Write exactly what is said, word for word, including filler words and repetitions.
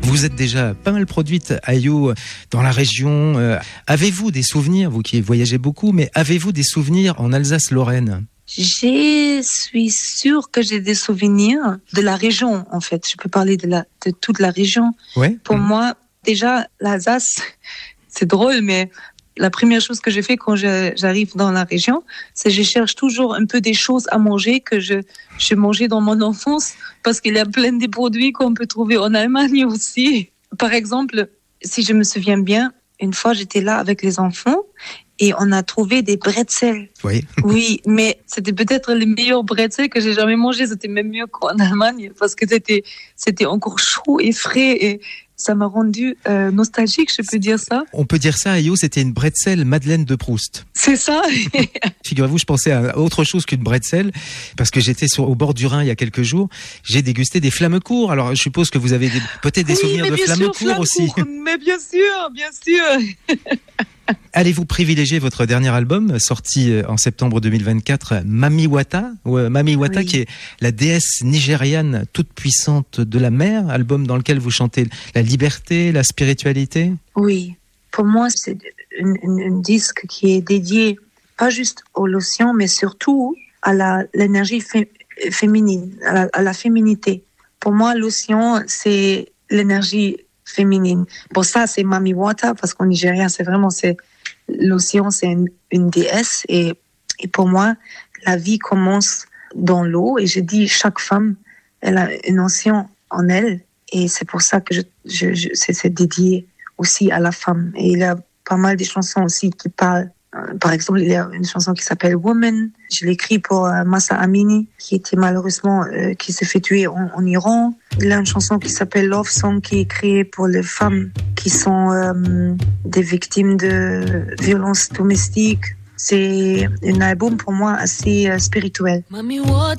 Vous êtes déjà pas mal produite, Ayo, dans la région. Euh, avez-vous des souvenirs, vous qui voyagez beaucoup, mais avez-vous des souvenirs en Alsace-Lorraine ? Je suis sûre que j'ai des souvenirs de la région, en fait. Je peux parler de, la, de toute la région. Ouais. Pour mmh. moi, déjà, l'Alsace, c'est drôle, mais la première chose que je fais quand je, j'arrive dans la région, c'est que je cherche toujours un peu des choses à manger que je, je mangeais dans mon enfance, parce qu'il y a plein de produits qu'on peut trouver en Allemagne aussi. Par exemple, si je me souviens bien, une fois, j'étais là avec les enfants et on a trouvé des bretzels. Oui. Oui, mais c'était peut-être les meilleurs bretzels que j'ai jamais mangés. C'était même mieux qu'en Allemagne parce que c'était, c'était encore chaud et frais et ça m'a rendu euh, nostalgique, je peux dire ça. On peut dire ça, Ayo, c'était une bretzel Madeleine de Proust. C'est ça. Figurez-vous, je pensais à autre chose qu'une bretzel, parce que j'étais sur, au bord du Rhin il y a quelques jours. J'ai dégusté des flammecourts. Alors, je suppose que vous avez des, peut-être des oui, souvenirs de flammecourts aussi. Mais bien sûr, bien sûr. Allez-vous privilégier votre dernier album, sorti en septembre deux mille vingt-quatre, Mami Wata, ou Mami Wata, oui. qui est la déesse nigériane toute puissante de la mer, album dans lequel vous chantez la liberté, la spiritualité? Oui, pour moi, c'est un disque qui est dédié pas juste aux l'océan, mais surtout à la, l'énergie fé, féminine, à la, à la féminité. Pour moi, l'océan, c'est l'énergie féminine. Pour ça, c'est Mami Wata, parce qu'en Nigeria, c'est vraiment, c'est, l'océan, c'est une, une déesse. Et, et pour moi, la vie commence dans l'eau. Et je dis, chaque femme, elle a un océan en elle. Et c'est pour ça que je, je, je, c'est, c'est dédié aussi à la femme. Et il y a pas mal de chansons aussi qui parlent. Par exemple, il y a une chanson qui s'appelle Woman. Je l'ai écrite pour euh, Massa Amini, qui était malheureusement, euh, qui s'est fait tuer en, en Iran. Il y a une chanson qui s'appelle Love Song, qui est créée pour les femmes qui sont euh, des victimes de violences domestiques. C'est un album pour moi assez euh, spirituel. Mami, what